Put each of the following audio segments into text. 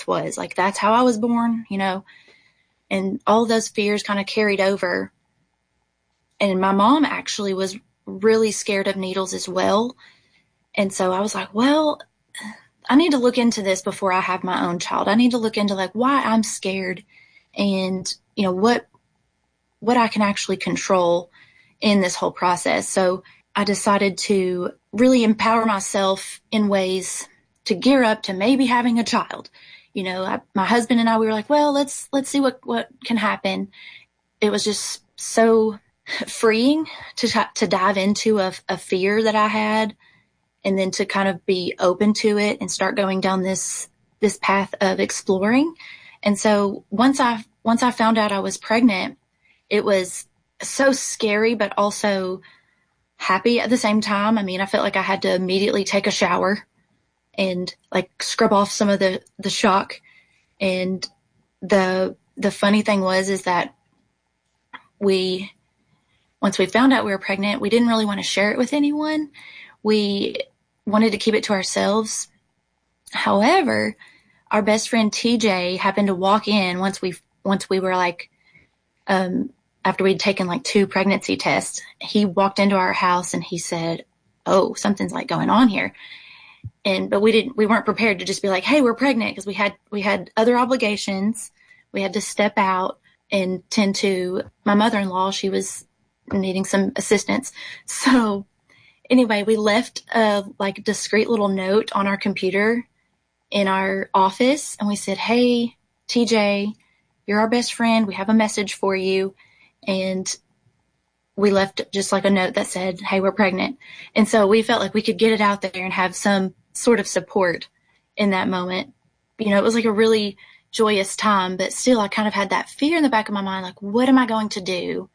was. Like, that's how I was born, and all those fears kind of carried over. And my mom actually was really scared of needles as well. And so I was like, well, I need to look into this before I have my own child. I need to look into like why I'm scared and, what I can actually control in this whole process. So I decided to really empower myself in ways to gear up to maybe having a child. My husband and I, we were like, well, let's see what can happen. It was just so freeing to dive into a fear that I had, and then to kind of be open to it and start going down this path of exploring. And so once I found out I was pregnant, it was so scary, but also happy at the same time. I mean, I felt like I had to immediately take a shower and like scrub off some of the shock. And the funny thing is that once we found out we were pregnant, we didn't really want to share it with anyone. We wanted to keep it to ourselves. However, our best friend TJ happened to walk in once we were like, after we'd taken like 2 pregnancy tests. He walked into our house and he said, "Oh, something's like going on here." But we weren't prepared to just be like, "Hey, we're pregnant," because we had other obligations. We had to step out and tend to my mother-in-law. She was needing some assistance. So anyway, we left a like discreet little note on our computer in our office, and we said, "Hey, TJ, you're our best friend. We have a message for you." And we left just like a note that said, "Hey, we're pregnant." And so we felt like we could get it out there and have some sort of support in that moment. It was like a really joyous time, but still I kind of had that fear in the back of my mind, like, what am I going to do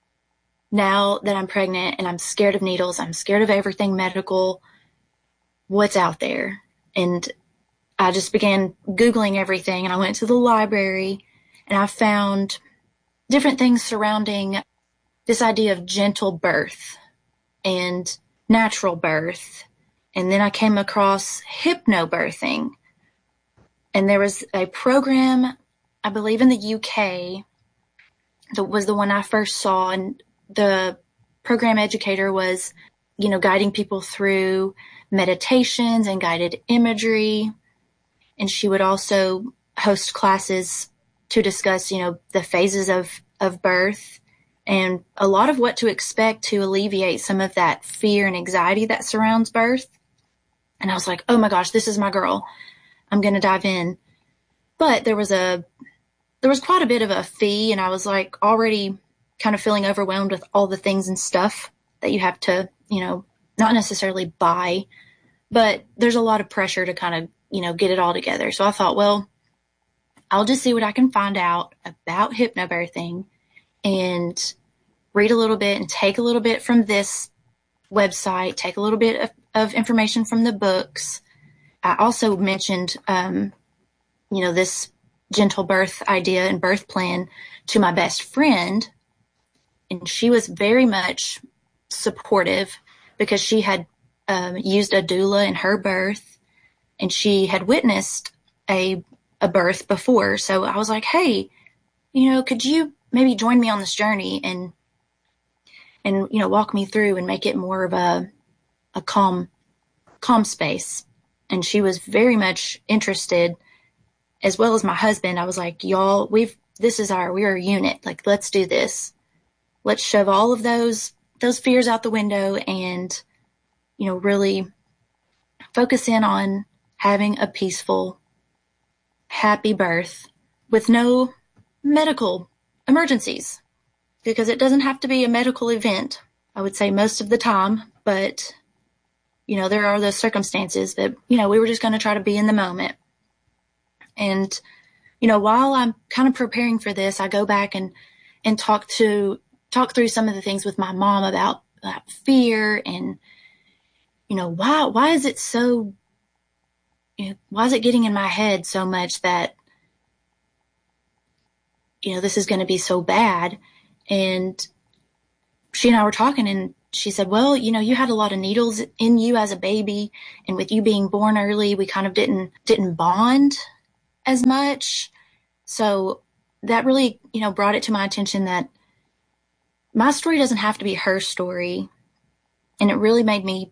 now that I'm pregnant and I'm scared of needles? I'm scared of everything medical. What's out there? And I just began Googling everything, and I went to the library and I found different things surrounding this idea of gentle birth and natural birth. And then I came across hypnobirthing. And there was a program, I believe in the UK, that was the one I first saw. And the program educator was, guiding people through meditations and guided imagery. And she would also host classes to discuss, the phases of birth and a lot of what to expect to alleviate some of that fear and anxiety that surrounds birth. And I was like, oh my gosh, this is my girl. I'm going to dive in. But there was quite a bit of a fee, and I was like already kind of feeling overwhelmed with all the things and stuff that you have to, not necessarily buy, but there's a lot of pressure to kind of, get it all together. So I thought, well, I'll just see what I can find out about hypnobirthing and read a little bit and take a little bit from this website, take a little bit of information from the books. I also mentioned, this gentle birth idea and birth plan to my best friend. And she was very much supportive because she had used a doula in her birth, and she had witnessed a birth before. So I was like, hey, could you maybe join me on this journey and walk me through and make it more of a calm space. And she was very much interested, as well as my husband. I was like, y'all, we're a unit. Like, let's do this. Let's shove all of those fears out the window and, really focus in on having a peaceful, happy birth with no medical emergencies, because it doesn't have to be a medical event, I would say, most of the time. But, there are those circumstances that, we were just going to try to be in the moment. And, while I'm kind of preparing for this, I go back and talk through some of the things with my mom about fear and, why is it so, why is it getting in my head so much that, this is going to be so bad? And she and I were talking, and she said, well, you had a lot of needles in you as a baby, and with you being born early, we kind of didn't bond as much. So that really, brought it to my attention that my story doesn't have to be her story. And it really made me,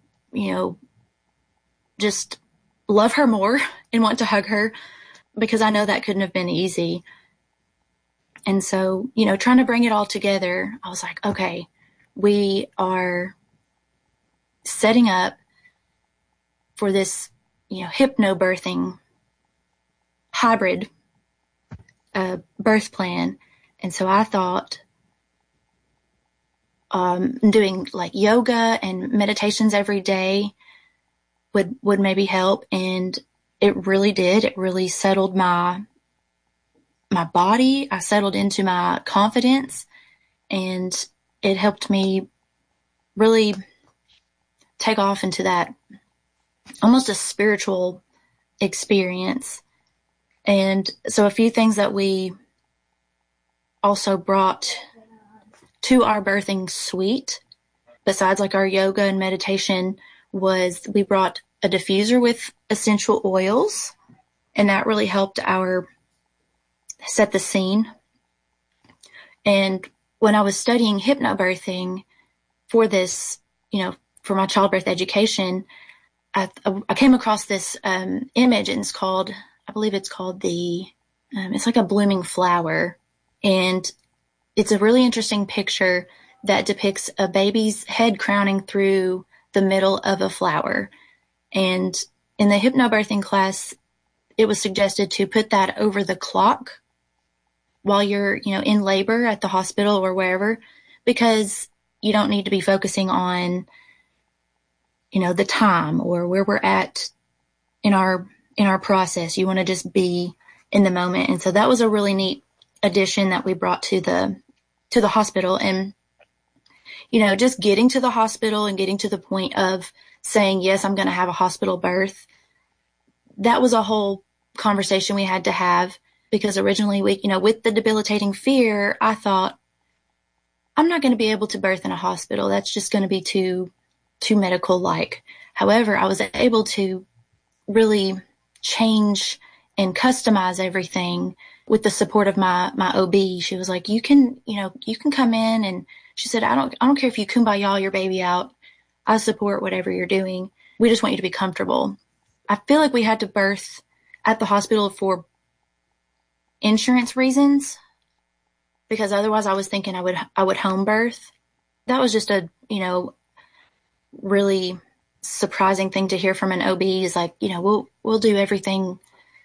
just love her more and want to hug her, because I know that couldn't have been easy. And so, trying to bring it all together, I was like, okay, we are setting up for this, hypnobirthing hybrid birth plan. And so I thought doing like yoga and meditations every day would maybe help. And it really did. It really settled my body. I settled into my confidence, and it helped me really take off into that almost a spiritual experience. And so a few things that we also brought to our birthing suite, besides like our yoga and meditation, was we brought a diffuser with essential oils, and that really helped our set the scene. And when I was studying hypnobirthing for this, for my childbirth education, I came across this image, and I believe it's called it's like a blooming flower. And it's a really interesting picture that depicts a baby's head crowning through the middle of a flower. And in the hypnobirthing class, it was suggested to put that over the clock while you're, in labor at the hospital or wherever, because you don't need to be focusing on, the time or where we're at in our process. You want to just be in the moment. And so that was a really neat addition that we brought to the hospital. And, just getting to the hospital and getting to the point of saying, yes, I'm going to have a hospital birth. That was a whole conversation we had to have, because originally with the debilitating fear, I thought, I'm not going to be able to birth in a hospital. That's just going to be too medical-like. However, I was able to really change and customize everything with the support of my OB. She was like, you can come in, and she said, I don't care if you kumbaya your baby out. I support whatever you're doing. We just want you to be comfortable. I feel like we had to birth at the hospital for insurance reasons, because otherwise I was thinking I would home birth. That was just a, really surprising thing to hear from an OB, is like, we'll do everything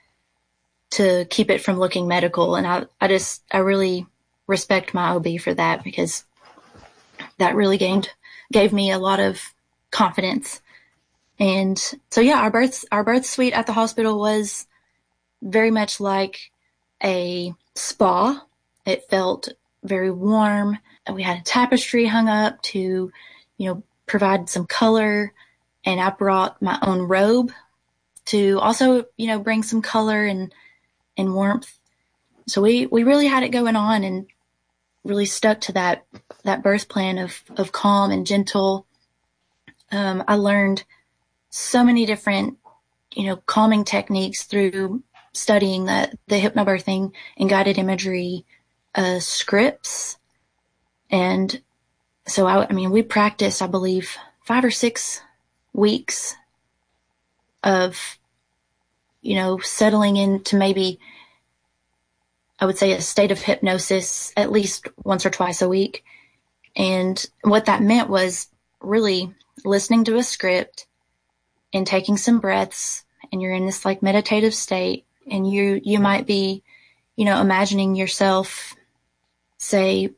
to keep it from looking medical. And I really respect my OB for that, because that really gave me a lot of confidence. And so, yeah, our birth suite at the hospital was very much like a spa. It felt very warm. We had a tapestry hung up to, provide some color. And I brought my own robe to also, bring some color and warmth. So we really had it going on, and really stuck to that birth plan of calm and gentle. I learned so many different, calming techniques through studying the hypnobirthing and guided imagery scripts. And so we practiced, I believe, 5 or 6 weeks of, settling into maybe, I would say, a state of hypnosis at least once or twice a week. And what that meant was really listening to a script and taking some breaths, and you're in this like meditative state, and you might be, imagining yourself, say,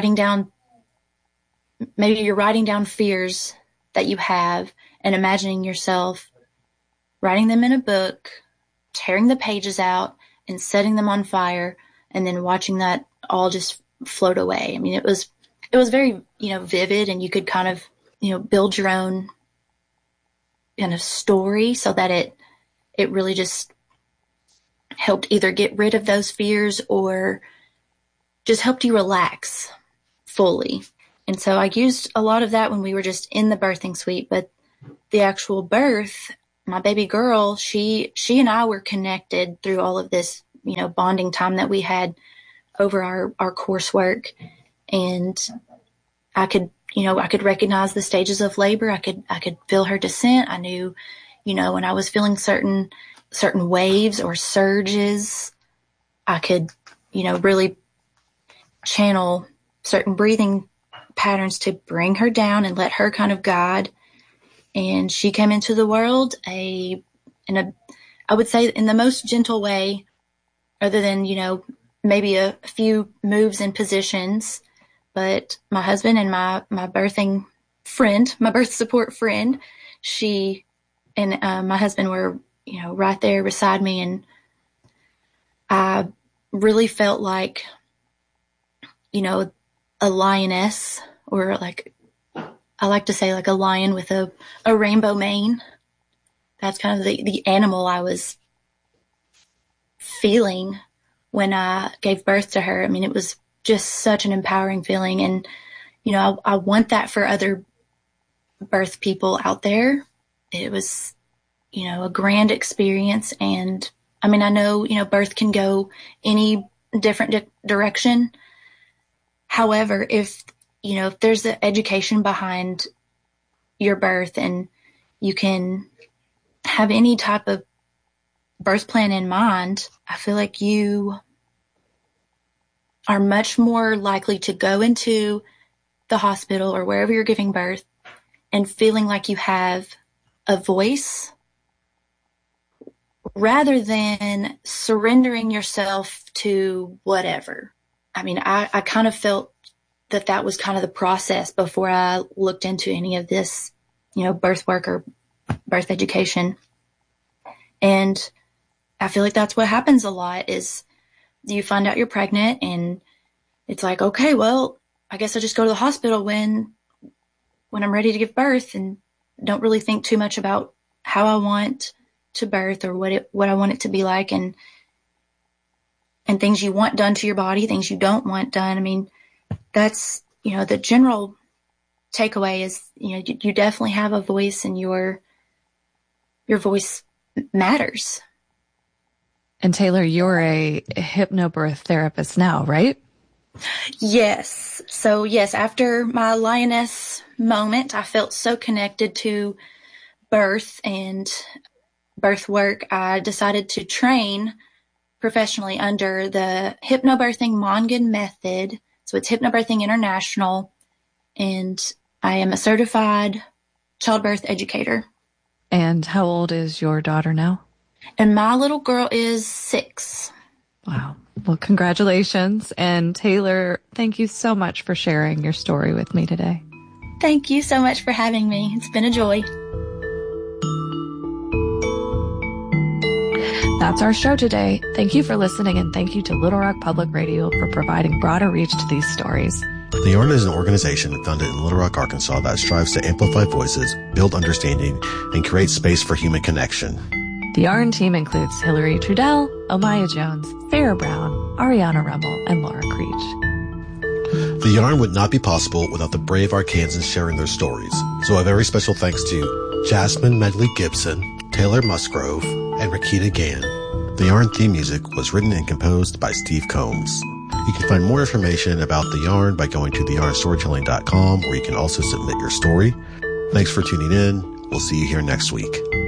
maybe you're writing down fears that you have, and imagining yourself writing them in a book, tearing the pages out and setting them on fire, and then watching that all just float away. I mean, it was very, vivid, and you could kind of, build your own kind of story, so that it really just helped either get rid of those fears or just helped you relax fully. And so I used a lot of that when we were just in the birthing suite, but the actual birth, my baby girl, she and I were connected through all of this bonding time that we had over our coursework. And I could recognize the stages of labor. I could feel her descent. I knew, when I was feeling certain waves or surges, I could, really channel certain breathing patterns to bring her down and let her kind of guide. And she came into the world I would say in the most gentle way, other than, maybe a few moves and positions. But my husband and my birthing friend, my birth support friend, she and my husband were, right there beside me. And I really felt like, a lioness, or like, I like to say like a lion with a rainbow mane. That's kind of the animal I was feeling when I gave birth to her. I mean, it was just such an empowering feeling. And, I want that for other birth people out there. It was, a grand experience. And I mean, I know, birth can go any different direction. However, if there's an education behind your birth and you can have any type of birth plan in mind, I feel like you are much more likely to go into the hospital or wherever you're giving birth and feeling like you have a voice rather than surrendering yourself to whatever. I mean, I kind of felt that was kind of the process before I looked into any of this, birth work or birth education. And I feel like that's what happens a lot is you find out you're pregnant and it's like, okay, well, I guess I'll just go to the hospital when I'm ready to give birth, and don't really think too much about how I want to birth or what I want it to be like, and things you want done to your body, things you don't want done. I mean, that's, the general takeaway is, you definitely have a voice, and your voice matters. And Taylor, you're a hypnobirth therapist now, right? Yes. So yes, after my lioness moment, I felt so connected to birth and birth work. I decided to train professionally under the Hypnobirthing Mongan method. So it's Hypnobirthing International, and I am a certified childbirth educator. And how old is your daughter now? And my little girl is 6. Wow. Well, congratulations. And Taylor, thank you so much for sharing your story with me today. Thank you so much for having me. It's been a joy. That's our show today. Thank you for listening, and thank you to Little Rock Public Radio for providing broader reach to these stories. The Yarn is an organization founded in Little Rock, Arkansas that strives to amplify voices, build understanding, and create space for human connection. The Yarn team includes Hillary Trudell, Omaya Jones, Farrah Brown, Ariana Rummel, and Laura Creech. The Yarn would not be possible without the brave Arkansans sharing their stories. So a very special thanks to Jasmine Medley Gibson, Taylor Musgrove, and Rakita Gann. The Yarn theme music was written and composed by Steve Combs. You can find more information about The Yarn by going to theyarnstorytelling.com, where you can also submit your story. Thanks for tuning in. We'll see you here next week.